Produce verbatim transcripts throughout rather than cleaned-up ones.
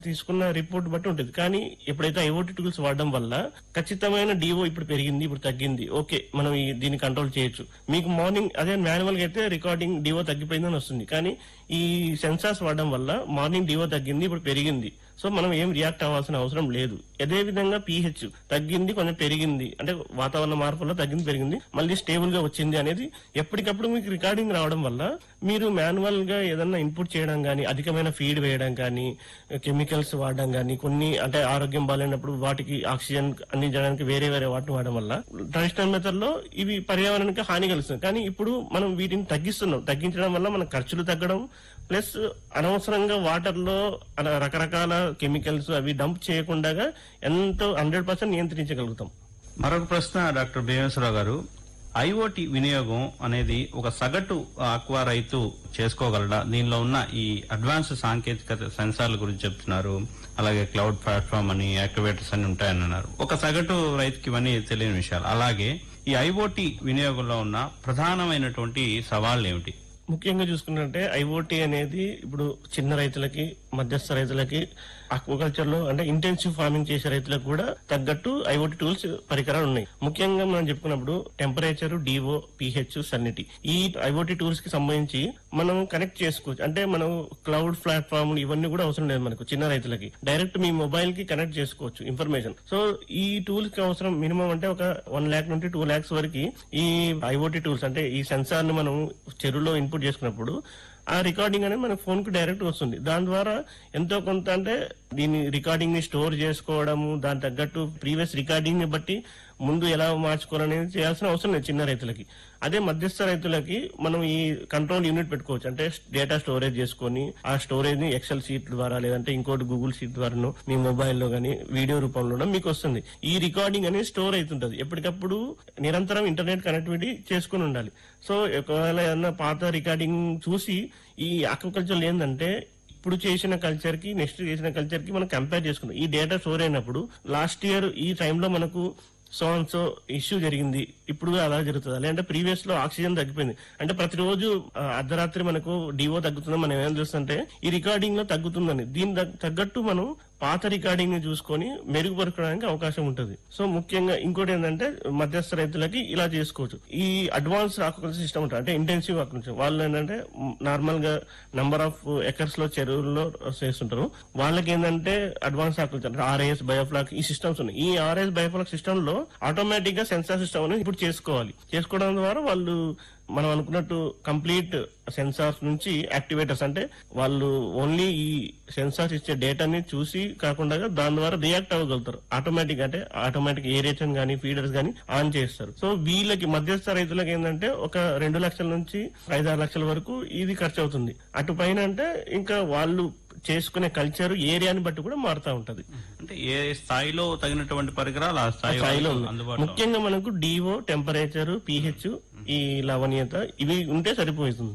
తీసుకున్న రిపోర్ట్ బట్టి ఉంటుంది. కానీ ఎప్పుడైతే ఐఓటీ టూల్స్ వాడడం వల్ల ఖచ్చితమైన డిఓ ఇప్పుడు పెరిగింది, ఇప్పుడు తగ్గింది, ఓకే మనం ఈ దీన్ని కంట్రోల్ చేయొచ్చు. మీకు మార్నింగ్ అదే మాన్యువల్ గా అయితే రికార్డింగ్ డిఓ తగ్గిపోయిందని వస్తుంది. కానీ ఈ సెన్సార్స్ వాడడం వల్ల మార్నింగ్ డిఓ తగ్గింది, ఇప్పుడు పెరిగింది, సో మనం ఏం రియాక్ట్ అవ్వాల్సిన అవసరం లేదు. అదే విధంగా పీహెచ్ తగ్గింది, కొంచెం పెరిగింది, అంటే వాతావరణ మార్పు వల్ల తగ్గింది పెరిగింది, మళ్ళీ స్టేబుల్ గా వచ్చింది అనేది ఎప్పటికప్పుడు మీకు రికార్డింగ్ రావడం వల్ల మీరు మాన్యువల్ గా ఏదన్నా ఇన్పుట్ చేయడం కానీ, అధికమైన ఫీడ్ వేయడం కానీ, కెమికల్స్ వాడడం కానీ, కొన్ని అంటే ఆరోగ్యం బాగాలేనప్పుడు వాటికి ఆక్సిజన్ అందించడానికి వేరే వేరే వాటిని వాడడం వల్ల ట్రెడిషనల్ మెథడ్ లో ఇవి పర్యావరణానికి హాని కలుస్తుంది. కానీ ఇప్పుడు మనం వీటిని తగ్గిస్తున్నాం. తగ్గించడం వల్ల మన ఖర్చులు తగ్గడం, ప్లస్ అనవసరంగా వాటర్ లో అలా రకరకాల కెమికల్స్ అవి డంప్ చేయకుండా ఎంతో హండ్రెడ్ పర్సెంట్ నియంత్రించగలుగుతాం. మరొక ప్రశ్న డాక్టర్ భీమేశ్వరరావు గారు, ఐఓటీ వినియోగం అనేది ఒక సగటు ఆక్వా రైతు చేసుకోగలడా? దీనిలో ఉన్న ఈ అడ్వాన్స్ సాంకేతికత సెన్సార్ల గురించి చెప్తున్నారు, అలాగే క్లౌడ్ ప్లాట్ఫామ్ అని, యాక్టివేటర్స్ అని ఉంటాయని అన్నారు. ఒక సగటు రైతుకి ఇవన్నీ తెలియని విషయాలు. అలాగే ఈ ఐఓటీ వినియోగంలో ఉన్న ప్రధానమైనటువంటి సవాళ్లు ఏమిటి? ముఖ్యంగా చూసుకున్నట్టే ఐఓటీ అనేది ఇప్పుడు చిన్న రైతులకి, మధ్యస్థ రైతులకి, ఆక్వాకల్చర్ లో అంటే ఇంటెన్సివ్ ఫార్మింగ్ చేసే రైతులకు కూడా తగ్గట్టు ఐఓటీ టూల్స్ పరికరాలు ఉన్నాయి. ముఖ్యంగా మనం చెప్పుకున్నప్పుడు టెంపరేచర్, డిఓ, పిహెచ్, సన్నిటీ, ఈ ఐఓటీ టూల్స్ కి సంబంధించి మనం కనెక్ట్ చేసుకోవచ్చు. అంటే మనం క్లౌడ్ ప్లాట్ఫామ్ ఇవన్నీ కూడా అవసరం లేదు మనకు. చిన్న రైతులకి డైరెక్ట్ మీ మొబైల్ కి కనెక్ట్ చేసుకోవచ్చు ఇన్ఫర్మేషన్. సో ఈ టూల్స్ కి అవసరం మినిమం అంటే ఒక వన్ ల్యాక్ నుండి టూ ల్యాక్స్ వరకు ఈ ఐఓటీ టూల్స్ అంటే ఈ సెన్సార్ ని మనం చెరువులో ఇన్పుట్ చేసుకున్నప్పుడు ఆ రికార్డింగ్ అనేది మన ఫోన్ కు డైరెక్ట్ వస్తుంది. దాని ద్వారా ఎంతో కొంత అంటే దీని రికార్డింగ్ ని స్టోర్ చేసుకోవడము, దాని తగ్గట్టు ప్రీవియస్ రికార్డింగ్ ని బట్టి ముందు ఎలా మార్చుకోవాలనేది చేయాల్సిన అవసరం లేదు చిన్న రైతులకి. అదే మధ్యస్థ రైతులకి మనం ఈ కంట్రోల్ యూనిట్ పెట్టుకోవచ్చు. అంటే డేటా స్టోరేజ్ చేసుకుని ఆ స్టోరేజ్ ని ఎక్సెల్ షీట్ ద్వారా లేదంటే ఇంకోటి గూగుల్ షీట్ ద్వారాను మీ మొబైల్లో గానీ వీడియో రూపంలో మీకు వస్తుంది. ఈ రికార్డింగ్ అనేది స్టోర్ అవుతుంటది. ఎప్పటికప్పుడు నిరంతరం ఇంటర్నెట్ కనెక్టివిటీ చేసుకుని ఉండాలి. సో ఒకవేళ ఏదన్నా పాత రికార్డింగ్ చూసి ఈ ఆక్వాకల్చర్ ఏంటంటే ఇప్పుడు చేసిన కల్చర్ కి నెక్స్ట్ చేసిన కల్చర్ కి మనం కంపేర్ చేసుకున్నాం. ఈ డేటా స్టోర్ అయినప్పుడు లాస్ట్ ఇయర్ ఈ టైంలో మనకు సో అండ్ సో ఇష్యూ జరిగింది, ఇప్పుడు అలా జరుగుతుంది. లేదంటే ప్రీవియస్ లో ఆక్సిజన్ తగ్గిపోయింది అంటే ప్రతిరోజు అర్ధరాత్రి మనకు డిఓ తగ్గుతుందని మనం ఏం చూస్తుంటే ఈ రికార్డింగ్ లో తగ్గుతుందని దీని తగ్గట్టు మనం పాత రికార్డింగ్ ని చూసుకొని మెరుగుపరచడానికి అవకాశం ఉంటుంది. సో ముఖ్యంగా ఇంకోటి ఏంటంటే మధ్యస్థ రైతులకి ఇలా చేసుకోవచ్చు. ఈ అడ్వాన్స్ ఆక్వాకల్చర్ సిస్టమ్ ఉంటుంది అంటే ఇంటెన్సివ్ ఆక్వాకల్చర్ వాళ్ళు ఏంటంటే నార్మల్ గా నంబర్ ఆఫ్ ఎకర్స్ లో చెరువుల్లో చేస్తుంటారు. వాళ్ళకి ఏంటంటే అడ్వాన్స్ ఆక్వాకల్చర్ అంటే ఆర్ఐఎస్, బయోఫ్లాక్ ఈ సిస్టమ్స్ ఉన్నాయి. ఈ ఆర్ఐఎస్, బయోఫ్లాక్ సిస్టమ్ లో ఆటోమేటిక్ గా సెన్సార్ సిస్టమ్ అనేది ఇప్పుడు చేసుకోవాలి. చేసుకోవడం ద్వారా వాళ్ళు మనం అనుకున్నట్టు కంప్లీట్ సెన్సార్స్ నుంచి యాక్టివేటర్స్ అంటే వాళ్ళు ఓన్లీ ఈ సెన్సార్స్ ఇచ్చే డేటాని చూసి కాకుండా దాని ద్వారా రియాక్ట్ అవ్వగలుగుతారు. ఆటోమేటిక్ అంటే ఆటోమేటిక్ ఏరేషన్ గానీ ఫీడర్స్ గానీ ఆన్ చేస్తారు. సో వీళ్ళకి మధ్యస్థ రైతులకు ఏంటంటే ఒక రెండు లక్షల నుంచి ఐదారు లక్షల వరకు ఇది ఖర్చు అవుతుంది. అటు పైన అంటే ఇంకా వాళ్ళు చేసుకునే కల్చర్ ఏరియాని బట్టి కూడా మారుతా ఉంటది. అంటే ఏ స్థాయిలో తగినటువంటి పరికరాలు ఆ స్థాయిలో ముఖ్యంగా మనకు డిఓ, టెంపరేచర్, పిహెచ్, ఈ లవణీయత ఇవి ఉంటే సరిపోతుంది.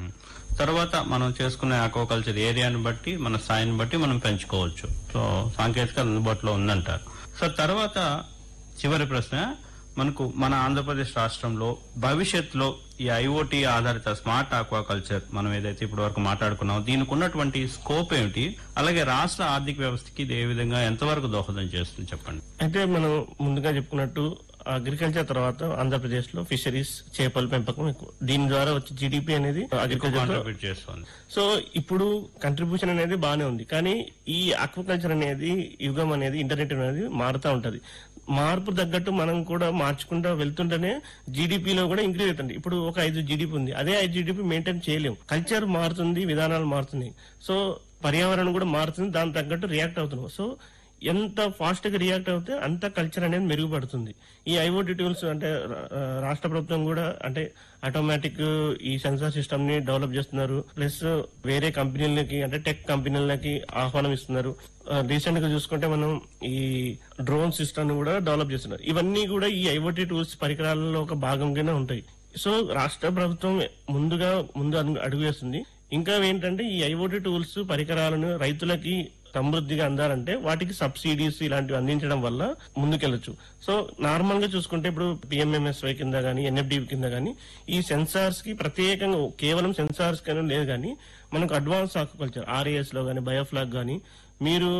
తర్వాత మనం చేసుకునే ఆక్వాకల్చర్ ఏరియాని బట్టి మన స్థాయిని బట్టి మనం పెంచుకోవచ్చు. సో సాంకేతికత అందుబాటులో ఉందంటారు. సో తర్వాత చివరి ప్రశ్న, మనకు మన ఆంధ్రప్రదేశ్ రాష్ట్రంలో భవిష్యత్తులో ఈ ఐఓటీ ఆధారిత స్మార్ట్ ఆక్వాకల్చర్ మనం ఏదైతే ఇప్పటి వరకు మాట్లాడుకున్నామో దీనికి ఉన్నటువంటి స్కోప్ ఏమిటి, అలాగే రాష్ట్ర ఆర్థిక వ్యవస్థకి ఇది ఏ విధంగా ఎంతవరకు దోహదం చేస్తుంది చెప్పండి. అయితే మనం ముందుగా చెప్పుకున్నట్టు అగ్రికల్చర్ తర్వాత ఆంధ్రప్రదేశ్ లో ఫిషరీస్, చేపల పెంపకం ఎక్కువ. దీని ద్వారా వచ్చే జీడిపి అనేది అగ్రికల్చర్ చేస్తుంది. సో ఇప్పుడు కంట్రిబ్యూషన్ అనేది బాగానే ఉంది. కానీ ఈ ఆక్వాకల్చర్ అనేది యుగం అనేది ఇంటర్నెట్ అనేది మారుతా ఉంటది. మార్పు తగ్గట్టు మనం కూడా మార్చుకుంటూ వెళ్తుంటేనే జీడిపిలో కూడా ఇంక్రీజ్ అవుతుంది. ఇప్పుడు ఒక ఐదు జీడిపి ఉంది, అదే ఐదు జీడిపి మెయింటైన్ చేయలేము. కల్చర్ మారుతుంది, విధానాలు మారుతున్నాయి, సో పర్యావరణం కూడా మారుతుంది, దానికి తగ్గట్టు రియాక్ట్ అవుతున్నాం. సో ఎంత ఫాస్ట్ గా రియాక్ట్ అవుతే అంత కల్చర్ అనేది మెరుగుపడుతుంది. ఈ ఐఓటీ టూల్స్ అంటే రాష్ట్ర ప్రభుత్వం కూడా అంటే ఆటోమేటిక్ ఈ సెన్సార్ సిస్టమ్ ని డెవలప్ చేస్తున్నారు. ప్లస్ వేరే కంపెనీలకి అంటే టెక్ కంపెనీలకి ఆహ్వానం ఇస్తున్నారు. రీసెంట్ గా చూసుకుంటే మనం ఈ డ్రోన్ సిస్టమ్ కూడా డెవలప్ చేస్తున్నారు. ఇవన్నీ కూడా ఈ ఐఓటీ టూల్స్ పరికరాలలో ఒక భాగంగానే ఉంటాయి. సో రాష్ట్ర ప్రభుత్వం ముందుగా ముందు అడుగు వేస్తుంది. ఇంకా ఏంటంటే ఈ ఐఓటీ టూల్స్ పరికరాలను రైతులకి సమృద్ధిగా అందాలంటే వాటికి సబ్సిడీస్ ఇలాంటివి అందించడం వల్ల ముందుకెళ్లొచ్చు. సో నార్మల్ గా చూసుకుంటే ఇప్పుడు పిఎంఎంఎస్వై కింద గానీ, ఎన్ఎఫ్డివి కింద గానీ ఈ సెన్సార్స్ కి ప్రత్యేకంగా కేవలం సెన్సార్స్ కానీ లేదు, కానీ మనకు అడ్వాన్స్ ఆక్వాకల్చర్ ఆర్ఏఎస్ లో గానీ, బయోఫ్లాక్ గానీ మీరు